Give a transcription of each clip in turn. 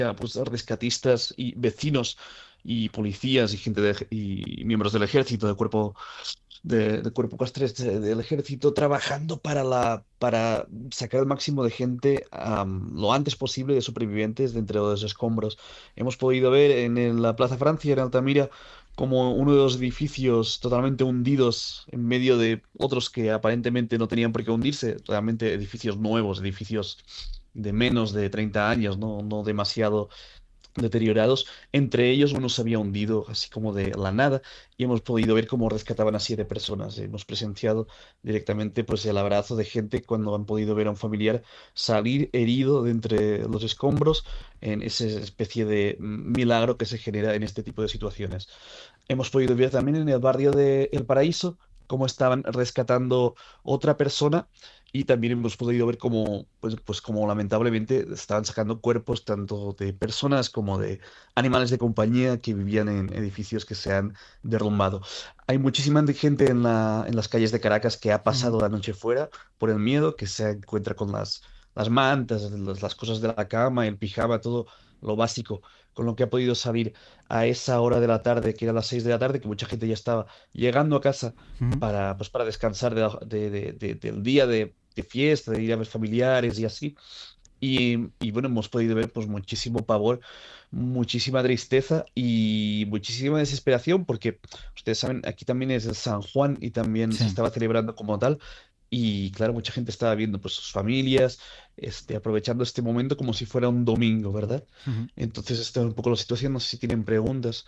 pues rescatistas y vecinos y policías y y miembros del ejército, del cuerpo castres del ejército trabajando para sacar el máximo de gente lo antes posible de supervivientes de entre los escombros. Hemos podido ver la Plaza Francia, en Altamira, como uno de los edificios totalmente hundidos en medio de otros que aparentemente no tenían por qué hundirse, realmente edificios nuevos, edificios de menos de 30 años, no demasiado deteriorados. Entre ellos uno se había hundido así como de la nada y hemos podido ver cómo rescataban a 7 personas. Hemos presenciado directamente pues el abrazo de gente cuando han podido ver a un familiar salir herido de entre los escombros en esa especie de milagro que se genera en este tipo de situaciones. Hemos podido ver también en el barrio de El Paraíso cómo estaban rescatando otra persona y también hemos podido ver cómo, pues como lamentablemente estaban sacando cuerpos tanto de personas como de animales de compañía que vivían en edificios que se han derrumbado. Hay muchísima gente en las calles de Caracas que ha Ujú. pasado la noche fuera por el miedo, que se encuentra con las mantas, las cosas de la cama, el pijama, todo lo básico, con lo que ha podido salir a esa hora de la tarde, que era las 6 de la tarde, que mucha gente ya estaba llegando a casa Ujú. para descansar del día de fiesta, de ir a ver familiares y así. Y bueno, hemos podido ver pues muchísimo pavor, muchísima tristeza y muchísima desesperación, porque ustedes saben, aquí también es el San Juan y también se Sí. estaba celebrando como tal. Y claro, mucha gente estaba viendo pues sus familias, aprovechando este momento como si fuera un domingo, ¿verdad? Ujú. Entonces, esta es un poco la situación. No sé si tienen preguntas.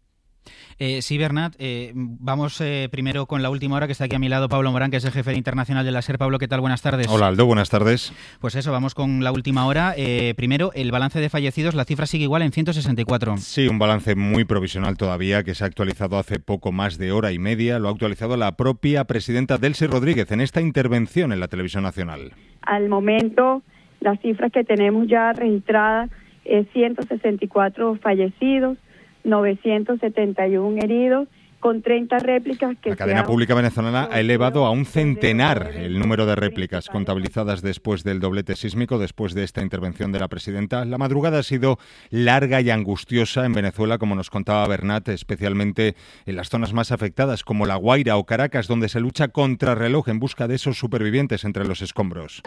Sí, Bernat, vamos primero con la última hora, que está aquí a mi lado Pablo Morán, que es el jefe internacional de la SER. Pablo, ¿qué tal? Buenas tardes. Hola Aldo, buenas tardes. Pues eso, vamos con la última hora. Primero, el balance de fallecidos, la cifra sigue igual en 164. Sí, un balance muy provisional todavía que se ha actualizado hace poco más de hora y media. Lo ha actualizado la propia presidenta Delcy Rodríguez en esta intervención en la televisión nacional. Al momento, las cifras que tenemos ya registradas es 164 fallecidos, 971 heridos, con 30 réplicas que La cadena pública venezolana ha elevado a un centenar el número de réplicas contabilizadas después del doblete sísmico, después de esta intervención de la presidenta. La madrugada ha sido larga y angustiosa en Venezuela, como nos contaba Bernat, especialmente en las zonas más afectadas, como La Guaira o Caracas, donde se lucha contra reloj en busca de esos supervivientes entre los escombros.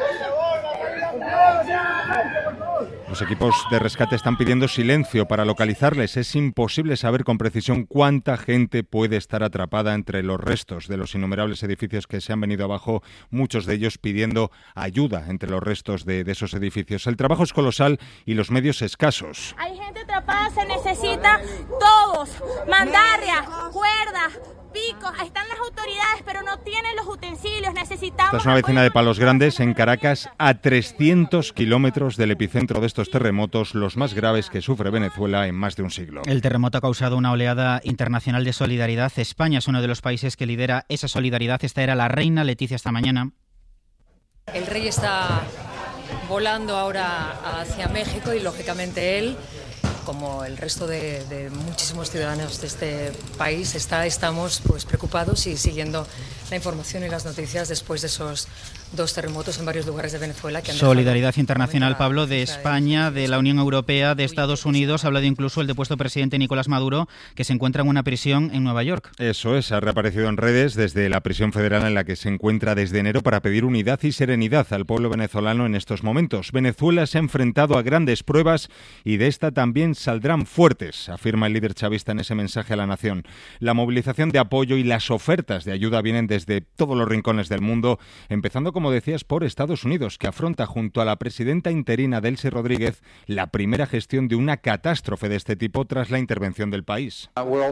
Los equipos de rescate están pidiendo silencio para localizarles. Es imposible saber con precisión cuánta gente puede estar atrapada entre los restos de los innumerables edificios que se han venido abajo, muchos de ellos pidiendo ayuda entre los restos de esos edificios. El trabajo es colosal y los medios escasos. Hay gente atrapada, se necesita todos, mandarria, cuerda, picos, están las autoridades, pero no tienen los utensilios, necesitamos... Esta es una vecina de Palos Grandes, en Caracas, a 300 kilómetros del epicentro de estos terremotos, los más graves que sufre Venezuela en más de un siglo. El terremoto ha causado una oleada internacional de solidaridad. España es uno de los países que lidera esa solidaridad. Esta era la reina Leticia esta mañana. El rey está volando ahora hacia México y, lógicamente, él, como el resto de muchísimos ciudadanos de este país, estamos pues preocupados y siguiendo la información y las noticias después de esos 2 terremotos en varios lugares de Venezuela. Que han Solidaridad internacional, Pablo, de España, de la Unión Europea, de Estados Unidos. Ha hablado incluso el depuesto presidente Nicolás Maduro, que se encuentra en una prisión en Nueva York. Eso es, ha reaparecido en redes desde la prisión federal en la que se encuentra desde enero para pedir unidad y serenidad al pueblo venezolano en estos momentos. Venezuela se ha enfrentado a grandes pruebas y de esta también saldrán fuertes, afirma el líder chavista en ese mensaje a la nación. La movilización de apoyo y las ofertas de ayuda vienen desde todos los rincones del mundo, empezando, como decías, por Estados Unidos, que afronta junto a la presidenta interina Delcy Rodríguez la primera gestión de una catástrofe de este tipo tras la intervención del país.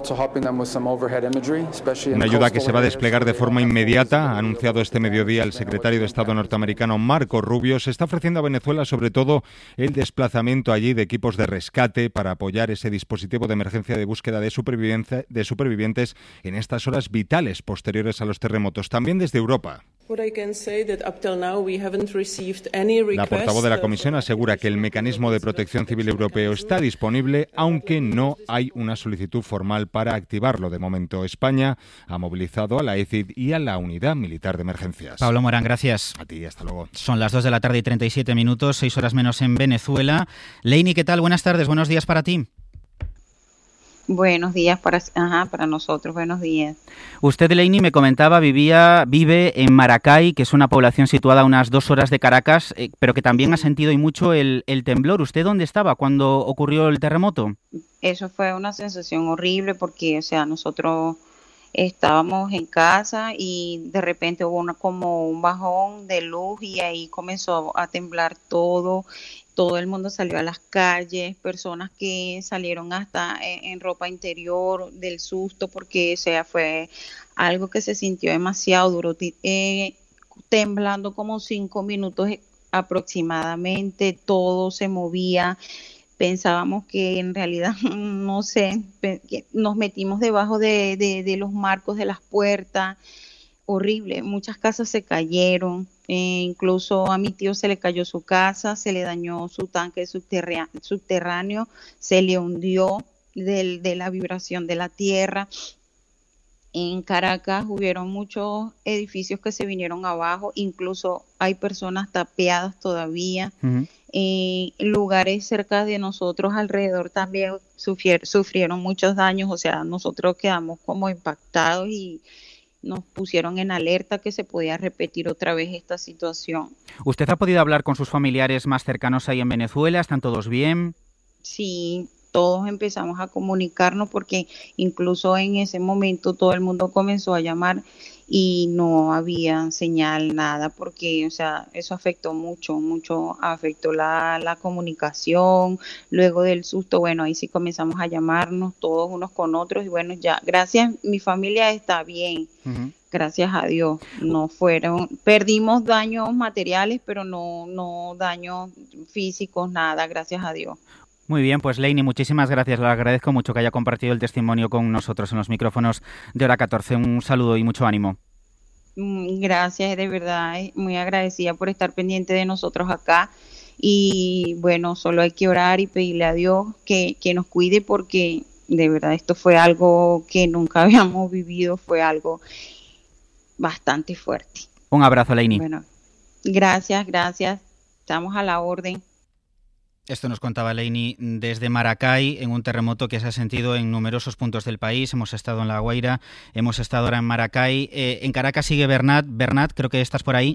Una ayuda que se va a desplegar de forma inmediata, ha anunciado este mediodía el secretario de Estado norteamericano Marco Rubio. Se está ofreciendo a Venezuela sobre todo el desplazamiento allí de equipos de rescate para apoyar ese dispositivo de emergencia de búsqueda de supervivientes en estas horas vitales posteriores a los terremotos, también desde Europa. La portavoz de la Comisión asegura que el mecanismo de protección civil europeo está disponible, aunque no hay una solicitud formal para activarlo. De momento, España ha movilizado a la ECID y a la Unidad Militar de Emergencias. Pablo Morán, gracias. A ti, hasta luego. Son las 2 de la tarde y 37 minutos, 6 horas menos en Venezuela. Leini, ¿qué tal? Buenas tardes, buenos días para ti. Buenos días para nosotros, buenos días. Usted, Leini, me comentaba, vive en Maracay, que es una población situada a unas 2 horas de Caracas, pero que también ha sentido y mucho el temblor. ¿Usted dónde estaba cuando ocurrió el terremoto? Eso fue una sensación horrible porque, nosotros estábamos en casa y de repente hubo como un bajón de luz y ahí comenzó a temblar todo. Todo el mundo salió a las calles, personas que salieron hasta en ropa interior del susto porque fue algo que se sintió demasiado duro, temblando como 5 minutos aproximadamente, todo se movía. Pensábamos que en realidad, no sé, que nos metimos debajo de los marcos de las puertas. Horrible, muchas casas se cayeron, incluso a mi tío se le cayó su casa, se le dañó su tanque subterráneo, se le hundió de la vibración de la tierra. En Caracas hubieron muchos edificios que se vinieron abajo, incluso hay personas tapiadas todavía. Uh-huh. Lugares cerca de nosotros alrededor también sufrieron muchos daños, nosotros quedamos como impactados y nos pusieron en alerta que se podía repetir otra vez esta situación. ¿Usted ha podido hablar con sus familiares más cercanos ahí en Venezuela? ¿Están todos bien? Sí, todos empezamos a comunicarnos porque incluso en ese momento todo el mundo comenzó a llamar y no había señal, nada, porque eso afectó mucho, afectó la comunicación. Luego del susto, ahí sí comenzamos a llamarnos todos unos con otros y ya, gracias, mi familia está bien. Uh-huh. Gracias a Dios, perdimos daños materiales, pero no daños físicos, nada, gracias a Dios. Muy bien, pues Leini, muchísimas gracias. Le agradezco mucho que haya compartido el testimonio con nosotros en los micrófonos de Hora 14. Un saludo y mucho ánimo. Gracias, de verdad, muy agradecida por estar pendiente de nosotros acá. Y solo hay que orar y pedirle a Dios que nos cuide porque de verdad esto fue algo que nunca habíamos vivido, fue algo bastante fuerte. Un abrazo, Leini. Gracias, estamos a la orden. Esto nos contaba Leini desde Maracay, en un terremoto que se ha sentido en numerosos puntos del país. Hemos estado en La Guaira, hemos estado ahora en Maracay. En Caracas sigue Bernat. Bernat, creo que estás por ahí.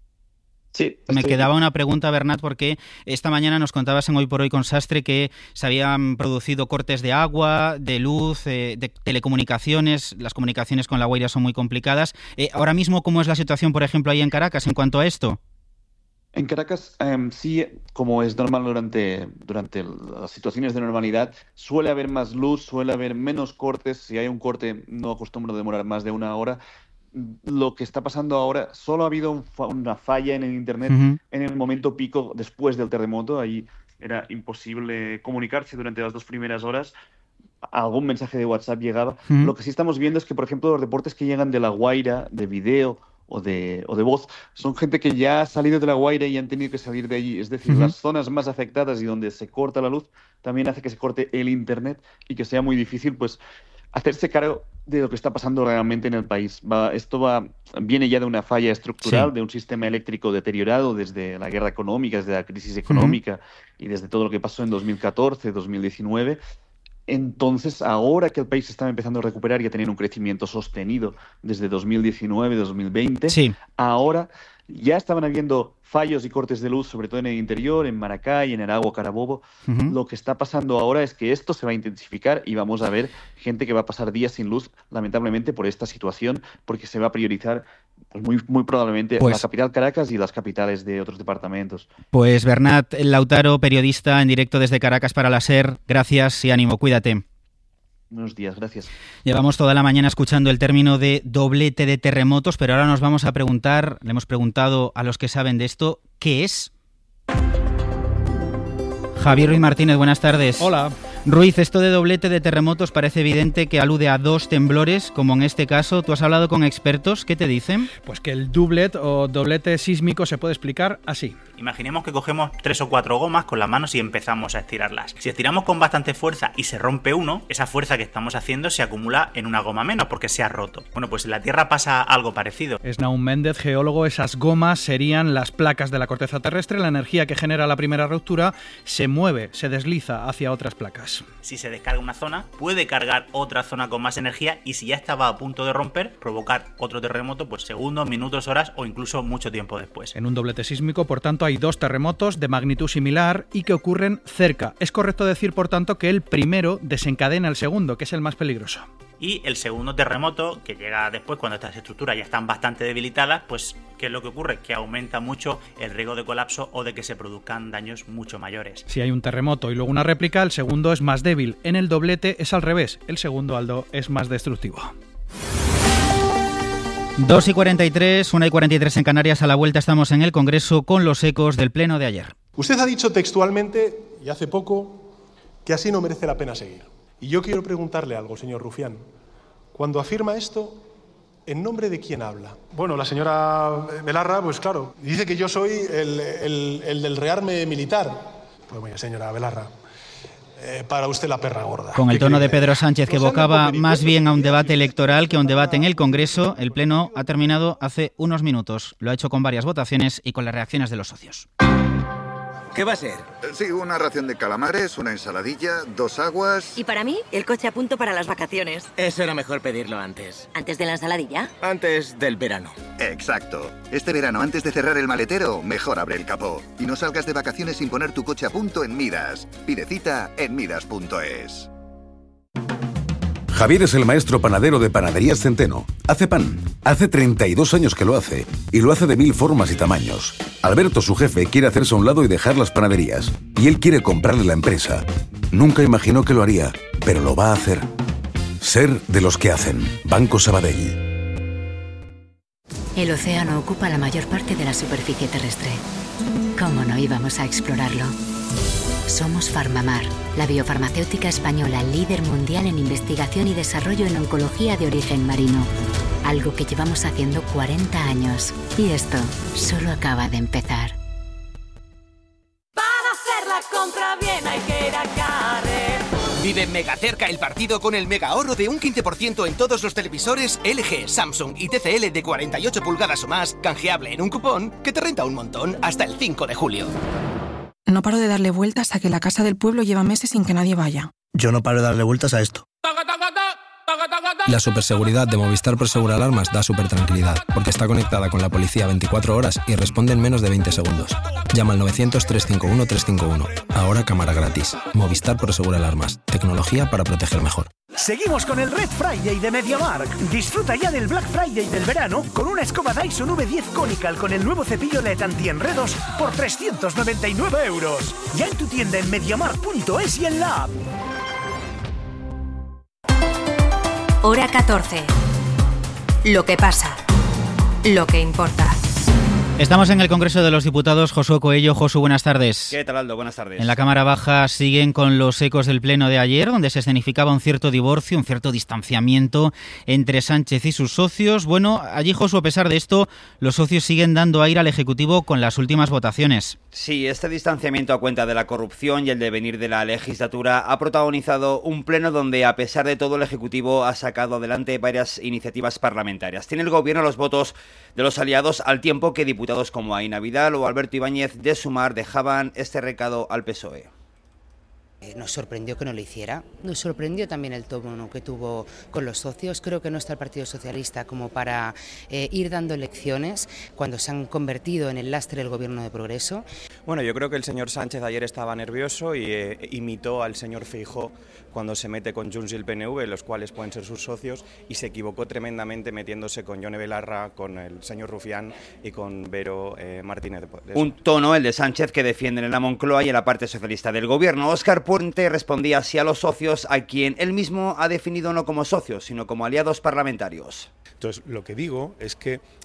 Sí. Me quedaba una pregunta, Bernat, porque esta mañana nos contabas en Hoy por Hoy con Sastre que se habían producido cortes de agua, de luz, de telecomunicaciones. Las comunicaciones con La Guaira son muy complicadas. Ahora mismo, ¿cómo es la situación, por ejemplo, ahí en Caracas en cuanto a esto? En Caracas, sí, como es normal durante las situaciones de normalidad, suele haber más luz, suele haber menos cortes. Si hay un corte, no acostumbro a demorar más de 1 hora. Lo que está pasando ahora, solo ha habido una falla en el Internet uh-huh. en el momento pico después del terremoto. Ahí era imposible comunicarse durante las 2 primeras horas. Algún mensaje de WhatsApp llegaba. Uh-huh. Lo que sí estamos viendo es que, por ejemplo, los reportes que llegan de La Guaira, de video o de voz, son gente que ya ha salido de La Guaira y han tenido que salir de allí. Es decir, uh-huh. las zonas más afectadas y donde se corta la luz también hace que se corte el Internet y que sea muy difícil hacerse cargo de lo que está pasando realmente en el país. Viene ya de una falla estructural, sí. de un sistema eléctrico deteriorado desde la guerra económica, desde la crisis económica uh-huh. y desde todo lo que pasó en 2014, 2019. Entonces, ahora que el país está empezando a recuperar y a tener un crecimiento sostenido desde 2019, 2020, sí. ahora ya estaban habiendo fallos y cortes de luz, sobre todo en el interior, en Maracay, en Aragua, Carabobo. Uh-huh. Lo que está pasando ahora es que esto se va a intensificar y vamos a ver gente que va a pasar días sin luz, lamentablemente, por esta situación, porque se va a priorizar muy probablemente la capital Caracas y las capitales de otros departamentos. Pues Bernat Lautaro, periodista en directo desde Caracas para la SER, gracias y ánimo, cuídate. Buenos días, gracias. Llevamos toda la mañana escuchando el término de doblete de terremotos, pero ahora nos vamos a preguntar, le hemos preguntado a los que saben de esto, ¿qué es? Javier Ruiz Martínez, buenas tardes. Hola. Ruiz, esto de doblete de terremotos parece evidente que alude a 2 temblores, como en este caso. ¿Tú has hablado con expertos? ¿Qué te dicen? Pues que el doublet o doblete sísmico se puede explicar así. Imaginemos que cogemos 3 o 4 gomas con las manos y empezamos a estirarlas. Si estiramos con bastante fuerza y se rompe uno, esa fuerza que estamos haciendo se acumula en una goma menos porque se ha roto. Bueno, pues en la Tierra pasa algo parecido. Es Naum Méndez, geólogo. Esas gomas serían las placas de la corteza terrestre. La energía que genera la primera ruptura se mueve, se desliza hacia otras placas. Si se descarga una zona, puede cargar otra zona con más energía y si ya estaba a punto de romper, provocar otro terremoto, pues segundos, minutos, horas o incluso mucho tiempo después. En un doblete sísmico, por tanto, hay 2 terremotos de magnitud similar y que ocurren cerca. Es correcto decir, por tanto, que el primero desencadena el segundo, que es el más peligroso. Y el segundo terremoto, que llega después cuando estas estructuras ya están bastante debilitadas, pues ¿qué es lo que ocurre? Que aumenta mucho el riesgo de colapso o de que se produzcan daños mucho mayores. Si hay un terremoto y luego una réplica, el segundo es más débil. En el doblete es al revés. El segundo, Aldo, es más destructivo. 2:43, 1:43 en Canarias. A la vuelta estamos en el Congreso con los ecos del pleno de ayer. Usted ha dicho textualmente, y hace poco, que así no merece la pena seguir. Y yo quiero preguntarle algo, señor Rufián. Cuando afirma esto, ¿en nombre de quién habla? Bueno, la señora Belarra, pues claro, dice que yo soy el del rearme militar. Pues bueno, señora Belarra, para usted la perra gorda. Con el tono de Pedro Sánchez, que evocaba más bien a un debate electoral que a un debate en el Congreso, el pleno ha terminado hace unos minutos. Lo ha hecho con varias votaciones y con las reacciones de los socios. ¿Qué va a ser? Sí, una ración de calamares, una ensaladilla, 2 aguas... Y para mí, el coche a punto para las vacaciones. Eso era mejor pedirlo antes. ¿Antes de la ensaladilla? Antes del verano. Exacto. Este verano, antes de cerrar el maletero, mejor abre el capó. Y no salgas de vacaciones sin poner tu coche a punto en Midas. Pide cita en midas.es. Javier es el maestro panadero de Panaderías Centeno. Hace pan. Hace 32 años que lo hace. Y lo hace de 1000 formas y tamaños. Alberto, su jefe, quiere hacerse a un lado y dejar las panaderías. Y él quiere comprarle la empresa. Nunca imaginó que lo haría, pero lo va a hacer. Ser de los que hacen. Banco Sabadell. El océano ocupa la mayor parte de la superficie terrestre. ¿Cómo no íbamos a explorarlo? Somos Farmamar, la biofarmacéutica española líder mundial en investigación y desarrollo en oncología de origen marino. Algo que llevamos haciendo 40 años. Y esto solo acaba de empezar. Para hacer la compra bien hay que ir a Carrefour. Vive mega cerca el partido con el mega ahorro de un 15% en todos los televisores LG, Samsung y TCL de 48 pulgadas o más, canjeable en un cupón que te renta un montón hasta el 5 de julio. No paro de darle vueltas a que la casa del pueblo lleva meses sin que nadie vaya. Yo no paro de darle vueltas a esto. La superseguridad de Movistar Prosegur Alarmas da supertranquilidad, porque está conectada con la policía 24 horas y responde en menos de 20 segundos. Llama al 900-351-351. Ahora cámara gratis. Movistar Prosegur Alarmas. Tecnología para proteger mejor. Seguimos con el Red Friday de MediaMarkt. Disfruta ya del Black Friday del verano con una escoba Dyson V10 Conical con el nuevo cepillo LED anti-enredos por 399 €. Ya en tu tienda en MediaMarkt.es y en la app. Hora 14. Lo que pasa. Lo que importa. Estamos en el Congreso de los Diputados. Josué Coello. Josu, buenas tardes. ¿Qué tal, Aldo? Buenas tardes. En la Cámara Baja siguen con los ecos del pleno de ayer, donde se escenificaba un cierto divorcio, un cierto distanciamiento entre Sánchez y sus socios. Bueno, allí, Josu, a pesar de esto, los socios siguen dando aire al Ejecutivo con las últimas votaciones. Sí, este distanciamiento a cuenta de la corrupción y el devenir de la legislatura ha protagonizado un pleno donde, a pesar de todo, el Ejecutivo ha sacado adelante varias iniciativas parlamentarias. Tiene el Gobierno los votos de los aliados, al tiempo que diputados como Aina Vidal o Alberto Ibáñez de Sumar dejaban este recado al PSOE. Nos sorprendió que no lo hiciera, nos sorprendió también el tono que tuvo con los socios. Creo que no está el Partido Socialista como para ir dando lecciones cuando se han convertido en el lastre del Gobierno de Progreso. Bueno, yo creo que el señor Sánchez ayer estaba nervioso y imitó al señor Feijóo cuando se mete con Junts y el PNV, los cuales pueden ser sus socios, y se equivocó tremendamente metiéndose con Yone Belarra, con el señor Rufián y con Vero Martínez. Un tono, el de Sánchez, que defienden en la Moncloa y en la parte socialista del Gobierno. Óscar Puente respondía así a los socios, a quien él mismo ha definido no como socios, sino como aliados parlamentarios. Entonces, lo que digo es que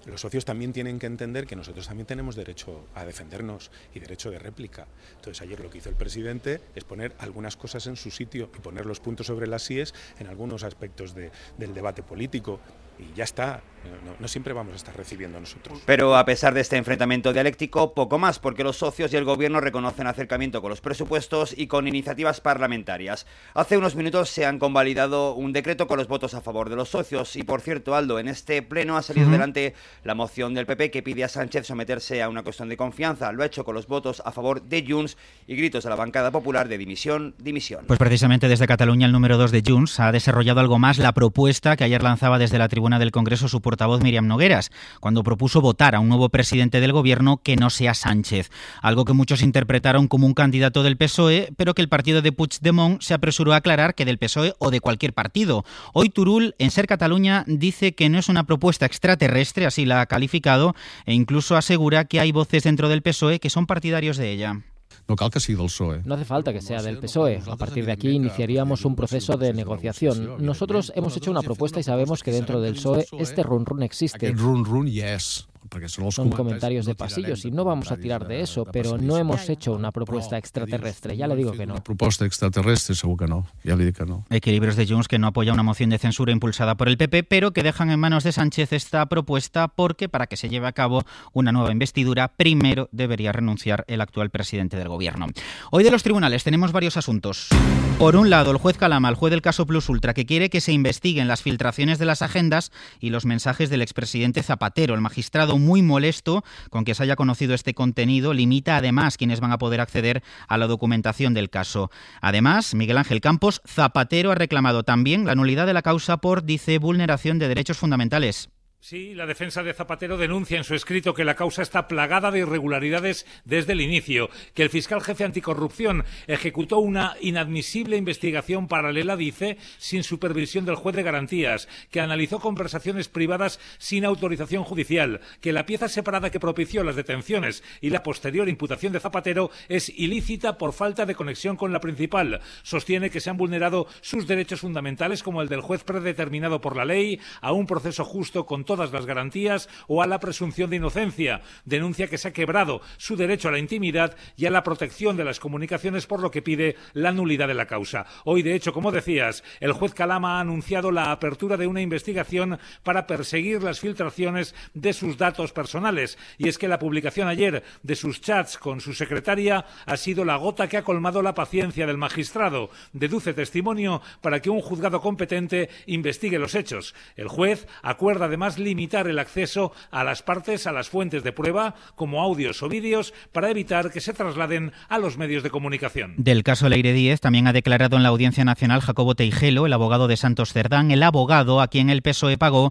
los socios también tienen que entender que nosotros también tenemos derecho a defendernos y derecho de réplica. Entonces ayer lo que hizo el presidente es poner algunas cosas en su sitio y poner los puntos sobre las íes en algunos aspectos del debate político. Y ya está, no siempre vamos a estar recibiendo nosotros. Pero a pesar de este enfrentamiento dialéctico, poco más, porque los socios y el gobierno reconocen acercamiento con los presupuestos y con iniciativas parlamentarias. Hace unos minutos se han convalidado un decreto con los votos a favor de los socios y, por cierto, Aldo, en este pleno ha salido adelante la moción del PP que pide a Sánchez someterse a una cuestión de confianza. Lo ha hecho con los votos a favor de Junts y gritos de la bancada popular de dimisión, dimisión. Pues precisamente desde Cataluña el número 2 de Junts ha desarrollado algo más la propuesta que ayer lanzaba desde la tribuna del Congreso su portavoz Míriam Nogueras, cuando propuso votar a un nuevo presidente del gobierno que no sea Sánchez, algo que muchos interpretaron como un candidato del PSOE, pero que el partido de Puigdemont se apresuró a aclarar que del PSOE o de cualquier partido. Hoy Turull, en Ser Catalunya, dice que no es una propuesta extraterrestre, así la ha calificado, e incluso asegura que hay voces dentro del PSOE que son partidarios de ella. No cal que sigui del PSOE. No hace falta que sea del PSOE. A partir de aquí iniciaríamos un proceso de negociación. Nosotros hemos hecho una propuesta y sabemos que dentro del PSOE este run-run existe. Aquest run-run hi és. Son comentarios de pasillos y no vamos a tirar de eso, pero no hemos hecho una propuesta extraterrestre, ya le digo que no. Una propuesta extraterrestre segur que no, ya le digo que no. Equilibrios de Junts que no apoya una moción de censura impulsada por el PP, pero que dejan en manos de Sánchez esta propuesta porque para que se lleve a cabo una nueva investidura, primero debería renunciar el actual presidente del gobierno. Hoy de los tribunales tenemos varios asuntos. Por un lado, el juez Calama, el juez del caso Plus Ultra, que quiere que se investiguen las filtraciones de las agendas y los mensajes del expresidente Zapatero. El magistrado, muy molesto con que se haya conocido este contenido, limita además quienes van a poder acceder a la documentación del caso. Además, Miguel Ángel Campos, Zapatero ha reclamado también la nulidad de la causa por, dice, vulneración de derechos fundamentales. Sí, la defensa de Zapatero denuncia en su escrito que la causa está plagada de irregularidades desde el inicio, que el fiscal jefe anticorrupción ejecutó una inadmisible investigación paralela, dice, sin supervisión del juez de garantías, que analizó conversaciones privadas sin autorización judicial, que la pieza separada que propició las detenciones y la posterior imputación de Zapatero es ilícita por falta de conexión con la principal. Sostiene que se han vulnerado sus derechos fundamentales, como el del juez predeterminado por la ley, a un proceso justo con todas las garantías o a la presunción de inocencia. Denuncia que se ha quebrado su derecho a la intimidad y a la protección de las comunicaciones, por lo que pide la nulidad de la causa. Hoy, de hecho, como decías, el juez Calama ha anunciado la apertura de una investigación para perseguir las filtraciones de sus datos personales. Y es que la publicación ayer de sus chats con su secretaria ha sido la gota que ha colmado la paciencia del magistrado. Deduce testimonio para que un juzgado competente investigue los hechos. El juez acuerda además limitar el acceso a las partes, a las fuentes de prueba, como audios o vídeos, para evitar que se trasladen a los medios de comunicación. Del caso Leire Díez también ha declarado en la Audiencia Nacional Jacobo Teijelo, el abogado de Santos Cerdán, el abogado a quien el PSOE pagó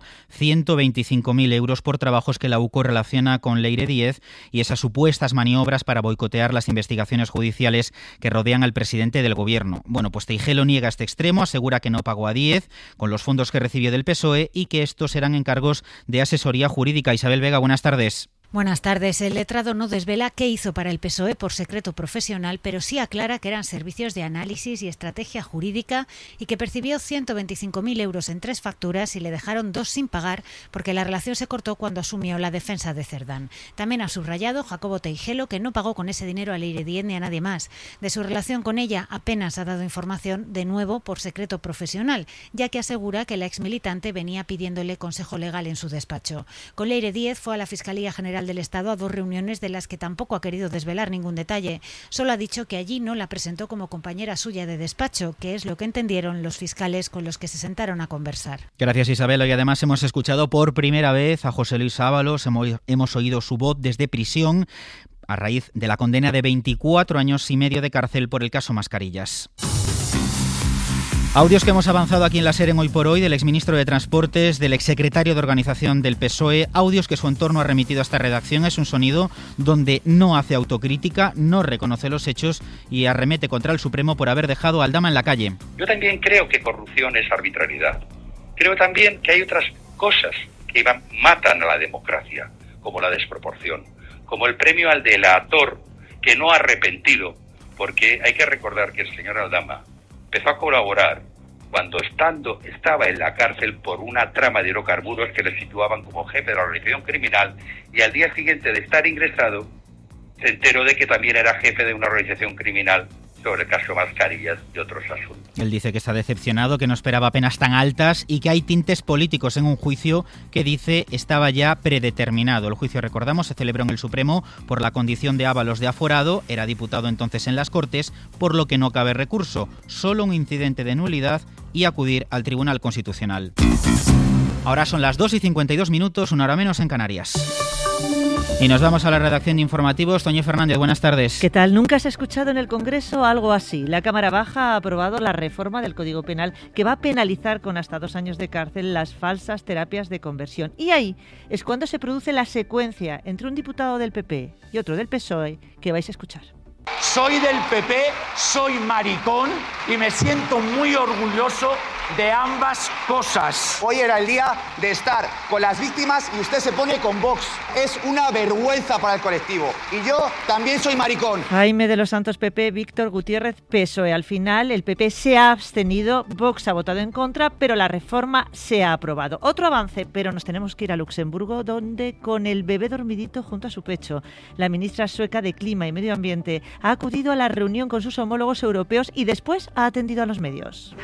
125.000 euros por trabajos que la UCO relaciona con Leire Díez y esas supuestas maniobras para boicotear las investigaciones judiciales que rodean al presidente del gobierno. Bueno, pues Teijelo niega este extremo, asegura que no pagó a Díez con los fondos que recibió del PSOE y que estos eran encargos de asesoría jurídica. Isabel Vega, buenas tardes. Buenas tardes. El letrado no desvela qué hizo para el PSOE por secreto profesional, pero sí aclara que eran servicios de análisis y estrategia jurídica y que percibió 125.000 euros en 3 facturas y le dejaron 2 sin pagar porque la relación se cortó cuando asumió la defensa de Cerdán. También ha subrayado Jacobo Teijelo que no pagó con ese dinero a Leire Díez ni a nadie más. De su relación con ella apenas ha dado información, de nuevo por secreto profesional, ya que asegura que la exmilitante venía pidiéndole consejo legal en su despacho. Con Leire Díez fue a la Fiscalía General del Estado a 2 reuniones de las que tampoco ha querido desvelar ningún detalle. Solo ha dicho que allí no la presentó como compañera suya de despacho, que es lo que entendieron los fiscales con los que se sentaron a conversar. Gracias, Isabel. Hoy además hemos escuchado por primera vez a José Luis Ábalos, hemos oído su voz desde prisión a raíz de la condena de 24 años y medio de cárcel por el caso Mascarillas. Audios que hemos avanzado aquí en la SER en Hoy por Hoy del exministro de Transportes, del exsecretario de Organización del PSOE, audios que su entorno ha remitido a esta redacción. Es un sonido donde no hace autocrítica, no reconoce los hechos y arremete contra el Supremo por haber dejado a Aldama en la calle. Yo también creo que corrupción es arbitrariedad. Creo también que hay otras cosas que matan a la democracia, como la desproporción, como el premio al delator que no ha arrepentido, porque hay que recordar que el señor Aldama empezó a colaborar cuando estaba en la cárcel por una trama de hidrocarburos que le situaban como jefe de la organización criminal, y al día siguiente de estar ingresado se enteró de que también era jefe de una organización criminal sobre el caso Mascarillas y otros asuntos. Él dice que está decepcionado, que no esperaba penas tan altas y que hay tintes políticos en un juicio que dice estaba ya predeterminado. El juicio, recordamos, se celebró en el Supremo por la condición de Ábalos de aforado, era diputado entonces en las Cortes, por lo que no cabe recurso, solo un incidente de nulidad y acudir al Tribunal Constitucional. Ahora son las 2:52, una hora menos en Canarias. Y nos vamos a la redacción de informativos. Toñi Fernández, buenas tardes. ¿Qué tal? ¿Nunca se ha escuchado en el Congreso algo así? La Cámara Baja ha aprobado la reforma del Código Penal que va a penalizar con hasta 2 años de cárcel las falsas terapias de conversión. Y ahí es cuando se produce la secuencia entre un diputado del PP y otro del PSOE que vais a escuchar. Soy del PP, soy maricón y me siento muy orgulloso de ambas cosas. Hoy era el día de estar con las víctimas y usted se pone con Vox. Es una vergüenza para el colectivo. Y yo también soy maricón. Jaime de los Santos PP, Víctor Gutiérrez PSOE. Al final el PP se ha abstenido, Vox ha votado en contra, pero la reforma se ha aprobado. Otro avance, pero nos tenemos que ir a Luxemburgo, donde con el bebé dormidito junto a su pecho, la ministra sueca de Clima y Medio Ambiente ha acudido a la reunión con sus homólogos europeos y después ha atendido a los medios.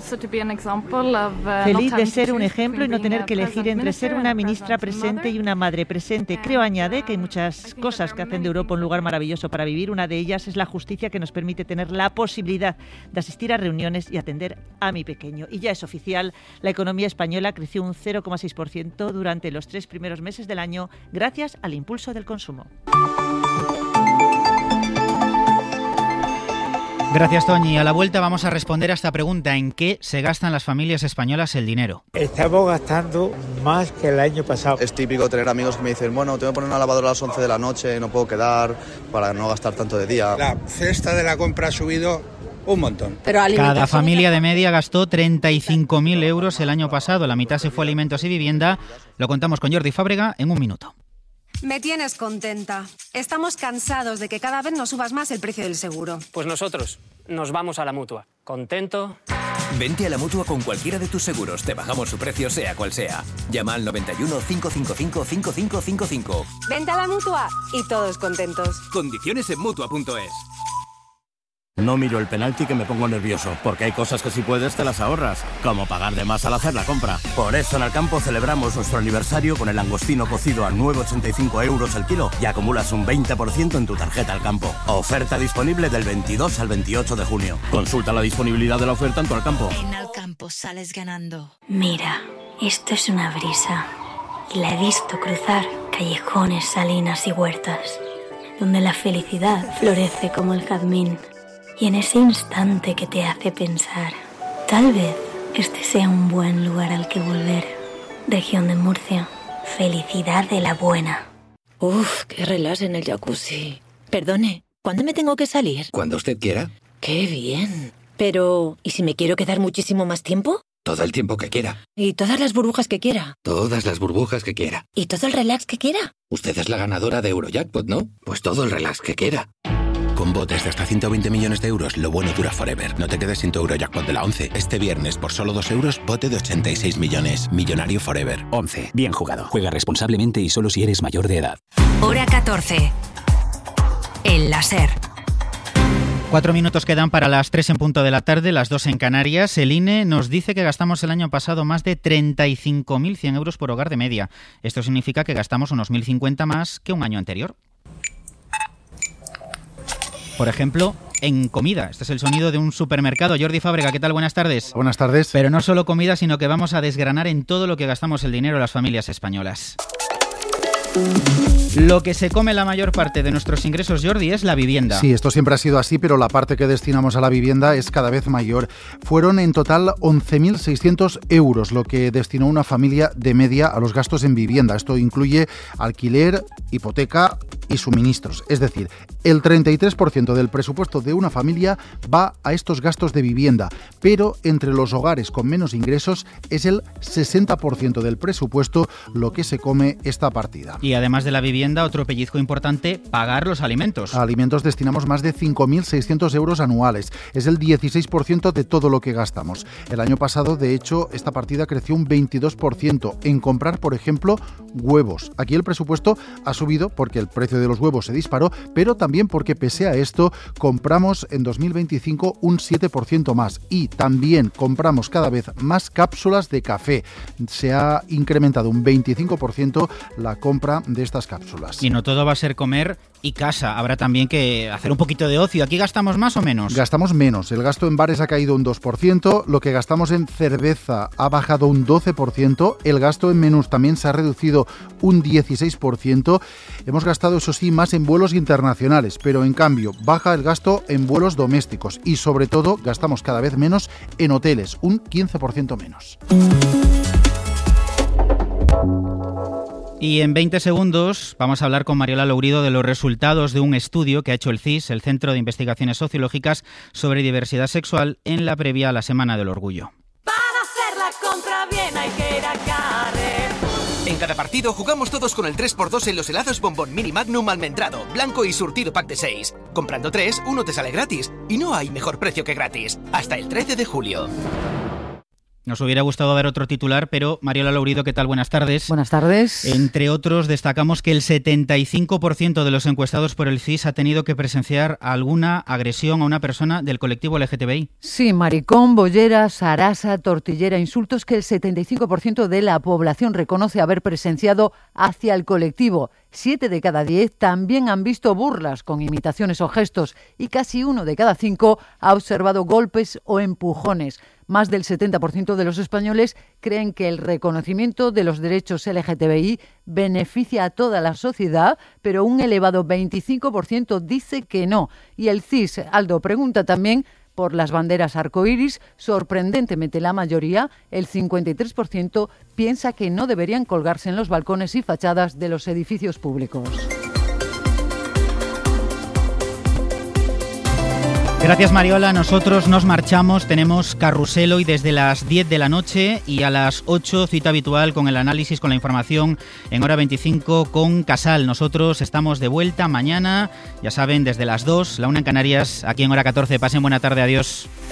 Feliz de ser un ejemplo y no tener que elegir entre ser una ministra presente y una madre presente. Creo, añade, que hay muchas cosas que hacen de Europa un lugar maravilloso para vivir. Una de ellas es la justicia que nos permite tener la posibilidad de asistir a reuniones y atender a mi pequeño. Y ya es oficial, la economía española creció un 0,6% durante los 3 primeros meses del año gracias al impulso del consumo. Gracias, Toñi. A la vuelta vamos a responder a esta pregunta: ¿en qué se gastan las familias españolas el dinero? Estamos gastando más que el año pasado. Es típico tener amigos que me dicen, bueno, tengo que poner una lavadora a las 11 de la noche, no puedo quedar para no gastar tanto de día. La cesta de la compra ha subido un montón. Cada familia de media gastó 35.000 euros el año pasado. La mitad se fue a alimentos y vivienda. Lo contamos con Jordi Fábrega en un minuto. Me tienes contenta. Estamos cansados de que cada vez nos subas más el precio del seguro. Pues nosotros nos vamos a la Mutua. ¿Contento? Vente a la Mutua con cualquiera de tus seguros. Te bajamos su precio sea cual sea. Llama al 91 555 5555. Vente a la Mutua y todos contentos. Condiciones en Mutua.es. No miro el penalti que me pongo nervioso, porque hay cosas que si puedes te las ahorras, como pagar de más al hacer la compra. Por eso en Alcampo celebramos nuestro aniversario con el langostino cocido a 9,85 euros el kilo y acumulas un 20% en tu tarjeta Alcampo. Oferta disponible del 22 al 28 de junio. Consulta la disponibilidad de la oferta en tu Alcampo. En Alcampo sales ganando. Mira, esto es una brisa y la he visto cruzar callejones, salinas y huertas, donde la felicidad florece como el jazmín. Y en ese instante que te hace pensar, tal vez este sea un buen lugar al que volver. Región de Murcia, felicidad de la buena. Uf, qué relax en el jacuzzi. Perdone, ¿cuándo me tengo que salir? Cuando usted quiera. ¡Qué bien! Pero, ¿y si me quiero quedar muchísimo más tiempo? Todo el tiempo que quiera. ¿Y todas las burbujas que quiera? Todas las burbujas que quiera. ¿Y todo el relax que quiera? Usted es la ganadora de Eurojackpot, ¿no? Pues todo el relax que quiera. Con botes de hasta 120 millones de euros, lo bueno dura forever. No te quedes sin tu Eurojackpot de la 11. Este viernes, por solo 2 euros, bote de 86 millones. Millonario forever. 11. Bien jugado. Juega responsablemente y solo si eres mayor de edad. Hora 14. El láser. 4 minutos quedan para las 3 en punto de la tarde, las 2 en Canarias. El INE nos dice que gastamos el año pasado más de 35.100 euros por hogar de media. Esto significa que gastamos unos 1.050 más que un año anterior. Por ejemplo, en comida. Este es el sonido de un supermercado. Jordi Fábrega, ¿qué tal? Buenas tardes. Buenas tardes. Pero no solo comida, sino que vamos a desgranar en todo lo que gastamos el dinero las familias españolas. Lo que se come la mayor parte de nuestros ingresos, Jordi, es la vivienda. Sí, esto siempre ha sido así, pero la parte que destinamos a la vivienda es cada vez mayor. Fueron en total 11.600 euros lo que destinó una familia de media a los gastos en vivienda. Esto incluye alquiler, hipoteca y suministros. Es decir, el 33% del presupuesto de una familia va a estos gastos de vivienda, pero entre los hogares con menos ingresos es el 60% del presupuesto lo que se come esta partida. Y además de la vivienda, otro pellizco importante, pagar los alimentos. A alimentos destinamos más de 5.600 euros anuales. Es el 16% de todo lo que gastamos. El año pasado, de hecho, esta partida creció un 22% en comprar, por ejemplo, huevos. Aquí el presupuesto ha subido porque el precio de los huevos se disparó, pero también porque pese a esto compramos en 2025 un 7% más y también compramos cada vez más cápsulas de café. Se ha incrementado un 25% la compra de estas cápsulas. Y no todo va a ser comer y casa, habrá también que hacer un poquito de ocio. ¿Aquí gastamos más o menos? Gastamos menos. El gasto en bares ha caído un 2%, lo que gastamos en cerveza ha bajado un 12%, el gasto en menús también se ha reducido un 16%. Hemos gastado, eso sí, más en vuelos internacionales, pero en cambio baja el gasto en vuelos domésticos y sobre todo gastamos cada vez menos en hoteles, un 15% menos. Y en 20 segundos vamos a hablar con Mariola Lourido de los resultados de un estudio que ha hecho el CIS, el Centro de Investigaciones Sociológicas sobre Diversidad Sexual, en la previa a la Semana del Orgullo. Para hacer la compra bien hay que ir a Carrer. En cada partido jugamos todos con el 3x2 en los helados Bombón Mini Magnum almendrado, blanco y surtido pack de 6. Comprando 3, uno te sale gratis. Y no hay mejor precio que gratis. Hasta el 13 de julio. Nos hubiera gustado ver otro titular, pero Mariola Lourido, ¿qué tal? Buenas tardes. Buenas tardes. Entre otros, destacamos que el 75% de los encuestados por el CIS ha tenido que presenciar alguna agresión a una persona del colectivo LGTBI. Sí, maricón, bollera, sarasa, tortillera, insultos que el 75% de la población reconoce haber presenciado hacia el colectivo. 7 de cada 10 también han visto burlas con imitaciones o gestos y casi 1 de cada 5 ha observado golpes o empujones. Más del 70% de los españoles creen que el reconocimiento de los derechos LGTBI beneficia a toda la sociedad, pero un elevado 25% dice que no. Y el CIS, Aldo, pregunta también por las banderas arcoíris. Sorprendentemente, la mayoría, el 53%, piensa que no deberían colgarse en los balcones y fachadas de los edificios públicos. Gracias, Mariola. Nosotros nos marchamos. Tenemos Carrusel hoy desde las 10 de la noche y a las 8 cita habitual con el análisis, con la información en hora 25 con Casal. Nosotros estamos de vuelta mañana, ya saben, desde las 2, la 1 en Canarias, aquí en hora 14. Pasen buena tarde. Adiós.